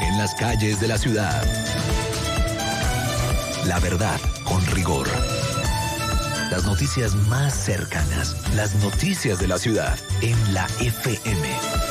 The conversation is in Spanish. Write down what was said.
en las calles de la ciudad. La verdad con rigor. Las noticias más cercanas, las noticias de la ciudad en la FM.